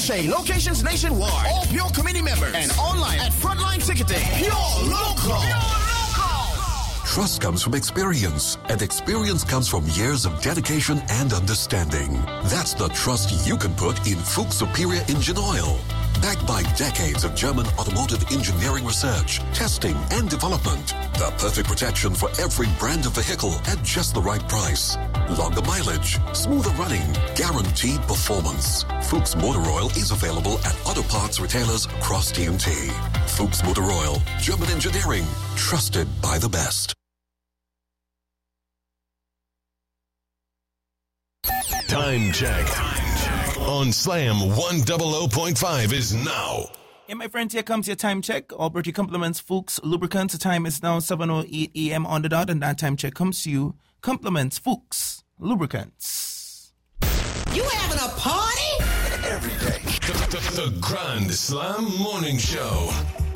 Porsche, locations nationwide. All Pure committee members. And online at Frontline Ticketing. Pure Local. Trust comes from experience, and experience comes from years of dedication and understanding. That's the trust you can put in Fuchs Superior Engine Oil. Backed by decades of German automotive engineering research, testing, and development. The perfect protection for every brand of vehicle at just the right price. Longer mileage, smoother running, guaranteed performance. Fuchs Motor Oil is available at auto parts retailers across TNT. Fuchs Motor Oil, German engineering, trusted by the best. Time check on Slam 100.5 is now. Yeah, my friends, here comes your time check. All Bertie compliments Fuchs Lubricants. The time is now 7:08 a.m. on the dot, and that time check comes to you. Compliments Fuchs Lubricants. You having a party? Every day. The Grand Slam Morning Show.